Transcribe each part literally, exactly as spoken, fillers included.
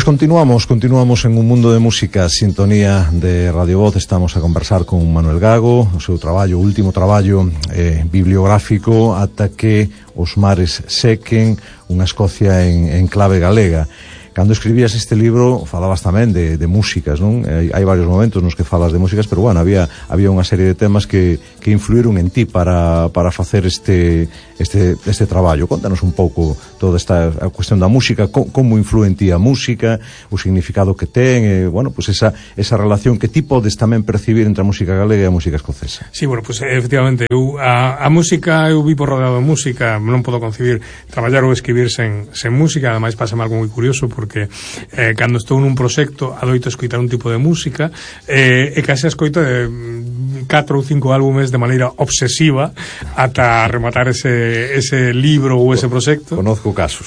Pois continuamos, continuamos en un mundo de música, sintonía de Radio Voz. Estamos a conversar con Manuel Gago, o seu traballo, o último traballo eh, bibliográfico, Ata que os mares sequen, unha Escocia en, en clave galega. Cando escribías este libro falabas tamén de, de músicas, non? Hai, hai varios momentos nos que falas de músicas, pero bueno, había había unha serie de temas que, que influíron en ti para, para facer este, este, este traballo. Contanos un pouco toda esta a cuestión da música, co, como influe en ti a música, o significado que ten, e, bueno, pues esa, esa relación que ti podes tamén percibir entre a música galega e a música escocesa. Sí, bueno, pues efectivamente, eu, a, a música, eu vivo rodeado de música, non podo concebir traballar ou escribir sen, sen música. Ademais, pásame algo moi curioso, porque porque eh, cando estou nun proxecto adoito escoitar un tipo de música eh, e case escoito de catro ou cinco álbumes de maneira obsesiva ata rematar ese, ese libro ou ese proxecto. Conozco casos.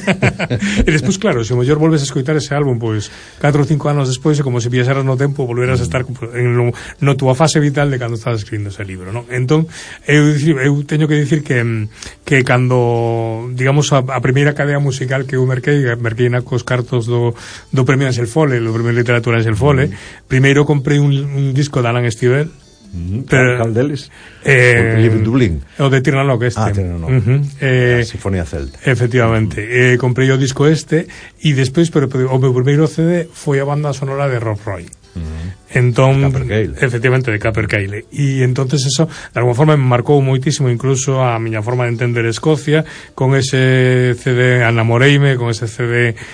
E despois, claro, se o mellor volves a escoitar ese álbum pois catro ou cinco anos despois é como se viaxeras no tempo, volveras a estar en no, no túa fase vital de cando estás escribindo ese libro, non? Entón, eu, eu teño que dicir que que cando, digamos, a, a primeira cadea musical que eu merquei, merquei na os cartos do, do premio Ansel Fole, do premio de literatura Ansel Fole. Mm. Primeiro comprei un, un disco de Alan Stivell. Mm. Pero, cal deles? Eh, o Live in Dublín. O de Tirnaloc este. Ah, Tirnaloc. Uh -huh. eh, Sinfonía Celta. Efectivamente. Uh -huh. eh, comprei o disco este e despois, pero, pero o meu primeiro C D foi a banda sonora de Rob Roy. Uh -huh. Entón, efectivamente, de Capercaillie. E entonces eso, de alguma forma, me marcou moitísimo incluso a miña forma de entender Escocia, con ese C D Anamoreime, con ese C D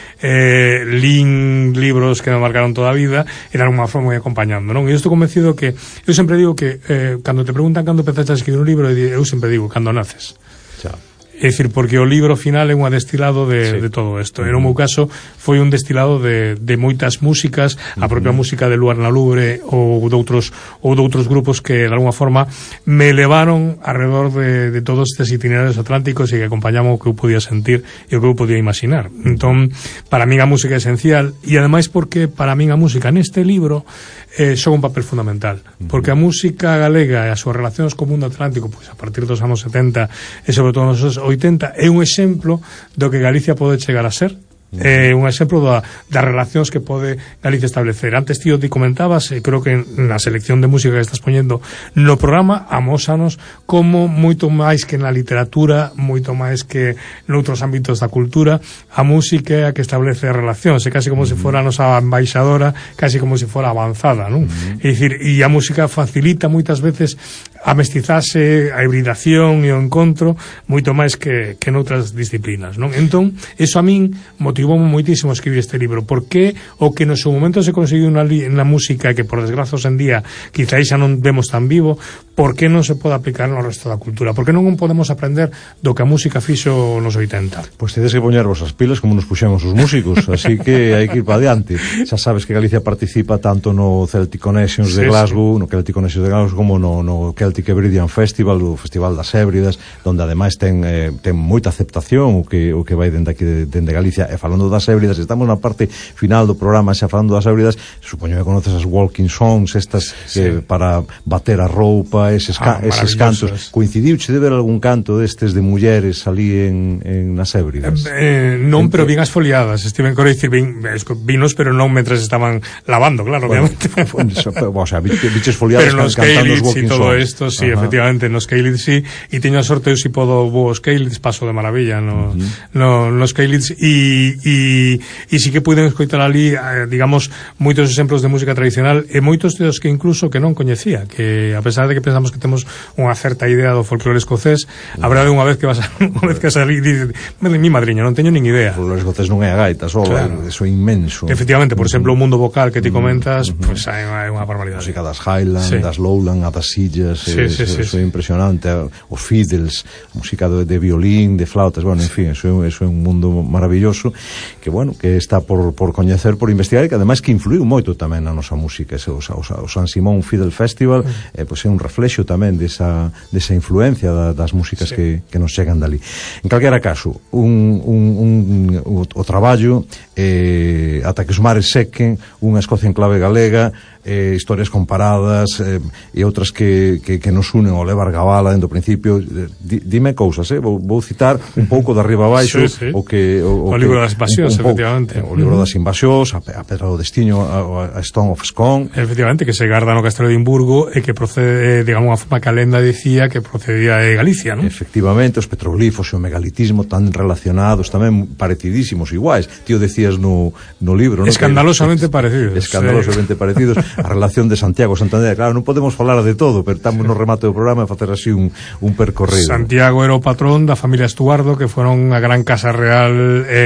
eh, Lin, libros que me marcaron toda a vida, e de alguma forma moi acompañando, non? E eu estou convencido que, eu sempre digo que eh, cando te preguntan cando empezaste a escribir un libro, eu sempre digo, cando naces. Chao. É dicir, porque o libro final é un destilado de, sí. de todo isto. Uh -huh. En o meu caso foi un destilado de, de moitas músicas, uh -huh. a propia música de Luar na Lubre ou doutros, ou doutros grupos que de alguma forma me levaron alrededor de, de todos estes itinerarios atlánticos e que acompañamos o que eu podía sentir e o que eu podía imaginar. Entón, para min a música é esencial, e ademais porque para min a música neste libro eh, xoga un papel fundamental, porque a música galega e as súas relacións co mundo atlántico, pois a partir dos anos setenta e sobre todo nos oitenta, é un exemplo do que Galicia pode chegar a ser. É eh, un exemplo da, das relacións que pode Galicia establecer. Antes, tío, te comentabas, eh, creo que na selección de música que estás poñendo no programa, amósanos como moito máis que na literatura, moito máis que noutros ámbitos da cultura, a música é a que establece relacións, é casi como uh -huh. se fora a nosa embaixadora, casi como se fora avanzada, non? Uh -huh. É dicir, e a música facilita moitas veces a mestizase, a hibridación e o encontro moito máis que, que noutras disciplinas, non? Entón, eso a min motivou moitísimo a escribir este libro, porque o que no seu momento se conseguiu na, na música, que por desgraza en día quizá xa non vemos tan vivo, por que non se pode aplicar no resto da cultura? Por que non podemos aprender do que a música fixo nos oitenta? Pois tedes que poñervos as pilas como nos puxemos os músicos, así que hai que ir para adiante. Xa sabes que Galicia participa tanto no Celtic Connections de sí, Glasgow, sí. no Celtic Connections de Glasgow, como no, no Celtic Hebridean Festival, o Festival das Hébridas, donde ademais ten, eh, ten moita aceptación o que, o que vai dende aquí de, dende Galicia. E falando das Hébridas, estamos na parte final do programa, xa falando das Hébridas, supoño que conoces as walking songs estas sí, sí. Eh, para bater a roupa, eses, ah, eses cantos. Coincidiuche de ver algún canto destes de mulleres ali en, en nas Hébridas? Eh, non, pero bien asfoliadas. Estiven con dicir vinos, pero non mentres estaban lavando, claro, bueno, obviamente. O sea, biches foliadas pero nos cantando os walking songs. Todo esto, sí, ajá. Efectivamente, nos Keylitz sí, e teño a sorte eu si podo vos Keylitz, paso de maravilla no, uh -huh. no, nos Keylitz, e e e si que puiden escoitar ali, eh, digamos, moitos exemplos de música tradicional e moitos dos que incluso que non coñecía, que a pesar de que pensamos que temos unha certa idea do folclore escocés, a verdade unha vez que vas a, unha vez que salí dice, mi madriña, non teño nin idea. O folclore escocés non é a gaita só, claro. É iso inmenso. Efectivamente, por exemplo, o mundo vocal que ti comentas, uh -huh. pois pues, hai unha barbaridade. A música das Highland, sí. das Lowland, a das Sillas, sí, é, sí, eso, sí, eso sí. é impresionante, os fiddles, a música de, de violín, de flautas, bueno, en fin, eso, eso é un mundo maravilloso que, bueno, que está por, por coñecer, por investigar, e que ademais que influiu moito tamén na nosa música. Ese, o, o, o San Simón Fiddle Festival mm. eh, pois é un reflexo tamén desa, desa influencia da, das músicas sí. que, que nos chegan dali. En calquera caso, un, un, un, o, o traballo eh, ata que os mares sequen, unha Escocia en clave galega, eh, historias comparadas eh, e outras que, que, que nos unen ao levar Gabala dentro do principio. Di, dime cousas, eh? vou, vou citar un pouco de arriba abaixo sí, sí. o que o, o, o libro das invasións, efectivamente, o libro das invasións, a, a Pedra do Destiño, a, a Stone of Scone, efectivamente, que se garda no Castelo de Edimburgo e que procede, digamos, unha forma que a lenda dicía que procedía de Galicia, non? Efectivamente, os petroglifos e o megalitismo tan relacionados, tamén parecidísimos, iguais. Tío, decías no, no libro, non? Escandalosamente parecidos. Escandalosamente sí. parecidos. A relación de Santiago Santander, claro, non podemos falar de todo, pero estamos no remate do programa a facer así un, un percorrido. Santiago era o patrón da familia Estuardo, que foron a gran casa real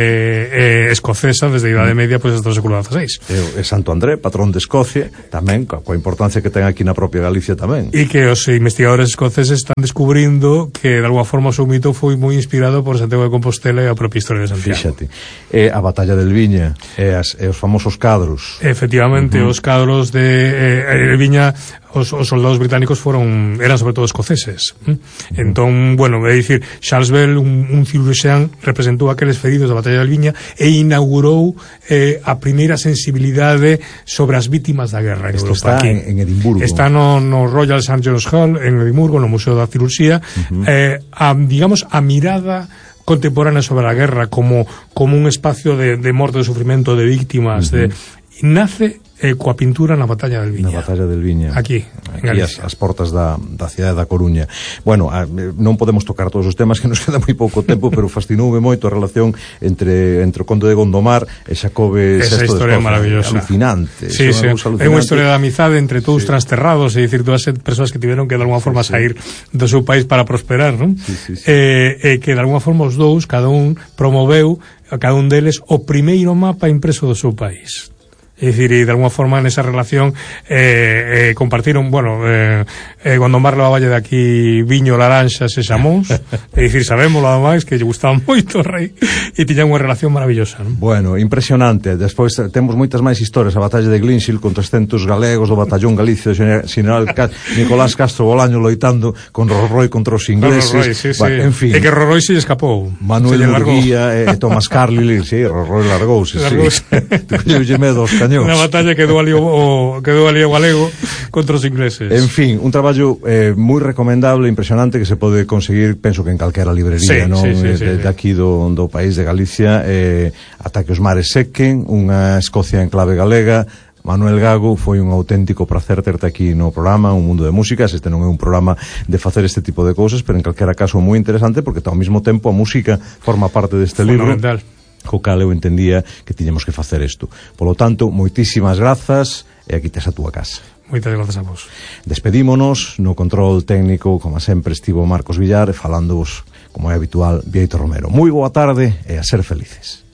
eh, eh, escocesa desde a Idade Media, pois, pues, hasta o século dieciséis. E, e Santo André, patrón de Escocia, tamén, coa, coa importancia que ten aquí na propia Galicia tamén. E que os investigadores escoceses están descubrindo que, de alguma forma, o seu mito foi moi inspirado por Santiago de Compostela e a propia historia de Santiago. Fíxate. E a batalla del Viña, e, as, e os famosos cadros. Efectivamente, uh -huh. os cadros de eh, Viña, os, os soldados británicos foron eran sobre todo escoceses. ¿eh? Uh -huh. Entón, bueno, é dicir, Charles Bell, un, un cirurxián, representou aqueles feridos da batalla del Viña e inaugurou eh, a primeira sensibilidade sobre as vítimas da guerra en Esto Europa. Está en, en Edimburgo. Está no, no Royal Saint John's Hall en Edimburgo, no Museo da Cirurxía. Uh -huh. eh, a, digamos, a mirada contemporánea sobre a guerra como, como un espacio de, de morte, de sufrimento, de víctimas, uh -huh. de, nace eh, coa pintura na batalla del Viña. Na batalla del Viña. Aquí, en Galicia. As, as portas da, da cidade da Coruña. Bueno, a, non podemos tocar todos os temas, que nos queda moi pouco tempo, pero fascinoume moito a relación entre, entre o conde de Gondomar e Xacobe Esa sexto historia de Escocia. Alucinante. Alucinante. Sí, sí. É unha historia de amizade entre todos sí. transterrados, é dicir, todas as persoas que tiveron que de alguma forma sí, sí. sair do seu país para prosperar, non? Sí, sí, sí. E eh, que de alguna forma os dous, cada un promoveu a cada un deles o primeiro mapa impreso do seu país. É dicir, e de alguna forma nesa relación eh, eh, compartiron, bueno, eh, eh, Gondomar levaballe de aquí viño, laranxas e xamóns, é dicir, sabemos ademais que lle gustaba moito o rei e tiñan unha relación maravillosa, non? Bueno, impresionante. Despois temos moitas máis historias, a batalla de Glynshil con trescentos galegos do batallón Galicia do general Nicolás Castro Bolaño loitando con Rorroi contra os ingleses. Rorroi, sí, sí. Bueno, en fin. E que Rorroi se escapou. Manuel Murguía e Tomás Carlyle, sí, Rorroi largouse, largouse. Sí. Colleulle medo aos cañóns. Unha batalla quedou ali o, o quedou ali o galego contra os ingleses. En fin, un traballo eh, moi recomendable, impresionante, que se pode conseguir, penso que en calquera librería, sí, non? Sí, sí, de, sí, de aquí do, do país de Galicia, eh, ata que os mares sequen, unha Escocia en clave galega. Manuel Gago, foi un auténtico prazer terte aquí no programa Un Mundo de Músicas. Este non é un programa de facer este tipo de cousas, pero en calquera caso moi interesante, porque ao mesmo tempo a música forma parte deste libro, co cal eu entendía que tiñamos que facer isto. Polo tanto, moitísimas grazas, e aquí tes a túa casa. Moitas grazas a vos. Despedímonos. No control técnico, como sempre, estivo Marcos Villar, falándovos, como é habitual, Bieito Romero. Moi boa tarde e a ser felices.